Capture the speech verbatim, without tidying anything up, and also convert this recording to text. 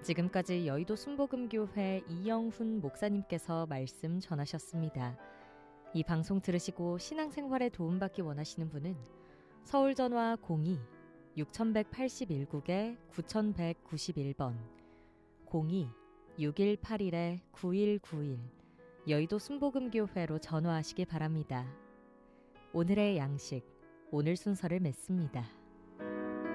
지금까지 여의도 순복음교회 이영훈 목사님께서 말씀 전하셨습니다. 이 방송 들으시고 신앙생활에 도움받기 원하시는 분은 서울 전화 공이 육천백팔십일 국에 구천백구십일 번 공이 육일팔일 구일구일 여의도 순복음교회로 전화하시기 바랍니다. 오늘의 양식, 오늘 순서를 맺습니다.